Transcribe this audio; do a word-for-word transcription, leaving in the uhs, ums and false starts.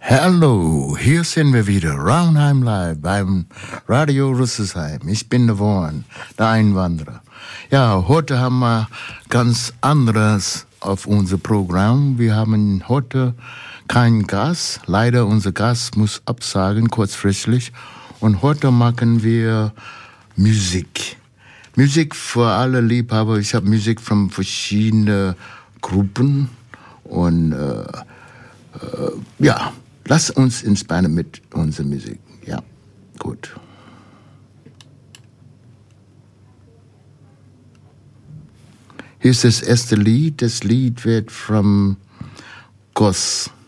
Hallo, hier sind wir wieder, Raunheim Live beim Radio Rüsselsheim. Ich bin der Warren, der Einwanderer. Ja, heute haben wir ganz anderes auf unser Programm. Wir haben heute keinen Gast. Leider, unser Gast muss absagen, kurzfristig. Und heute machen wir Musik. Musik für alle Liebhaber. Ich habe Musik von verschiedenen Gruppen. Und äh, äh, ja, lass uns entspannen mit unserer Musik. Ja, gut. Hier ist das erste Lied. Das Lied wird von Goss